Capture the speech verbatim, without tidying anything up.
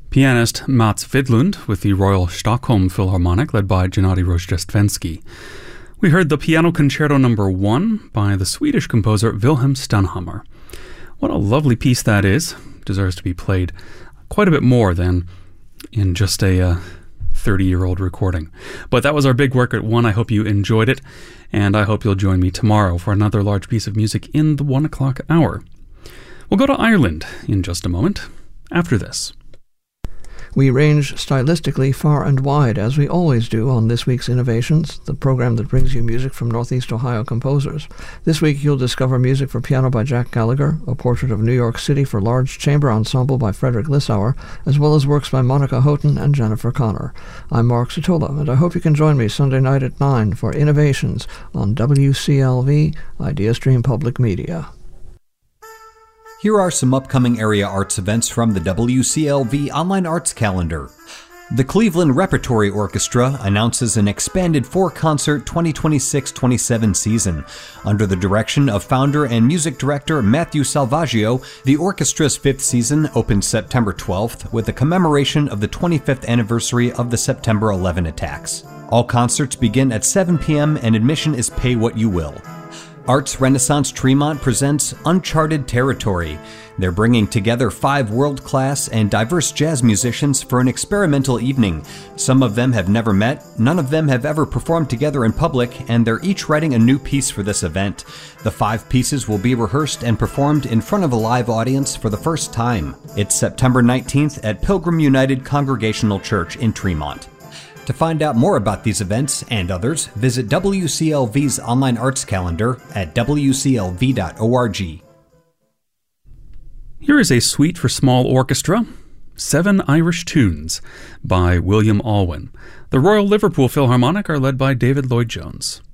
Pianist Mats Widlund with the Royal Stockholm Philharmonic led by Gennady Rozhdestvensky. We heard the Piano Concerto Number one by the Swedish composer Wilhelm Stenhammar. What a lovely piece that is. Deserves to be played quite a bit more than in just a uh, thirty-year-old recording. But that was our big work at one. I hope you enjoyed it, and I hope you'll join me tomorrow for another large piece of music in the one o'clock hour. We'll go to Ireland in just a moment, after this. We range stylistically far and wide, as we always do on This Week's Innovations, the program that brings you music from Northeast Ohio composers. This week you'll discover music for piano by Jack Gallagher, a portrait of New York City for large chamber ensemble by Frederick Lissauer, as well as works by Monica Houghton and Jennifer Connor. I'm Mark Satola, and I hope you can join me Sunday night at nine for Innovations on W C L V, IdeaStream Public Media. Here are some upcoming area arts events from the W C L V Online Arts Calendar. The Cleveland Repertory Orchestra announces an expanded four-concert twenty twenty-six twenty-seven season. Under the direction of founder and music director Matthew Salvaggio, the orchestra's fifth season opens September twelfth with a commemoration of the twenty-fifth anniversary of the September eleventh attacks. All concerts begin at seven p.m. and admission is pay what you will. Arts Renaissance Tremont presents Uncharted Territory. They're bringing together five world-class and diverse jazz musicians for an experimental evening. Some of them have never met, none of them have ever performed together in public, and they're each writing a new piece for this event. The five pieces will be rehearsed and performed in front of a live audience for the first time. It's September nineteenth at Pilgrim United Congregational Church in Tremont. To find out more about these events and others, visit W C L V's online arts calendar at w c l v dot org. Here is a suite for small orchestra, Seven Irish Tunes by William Alwyn. The Royal Liverpool Philharmonic are led by David Lloyd-Jones.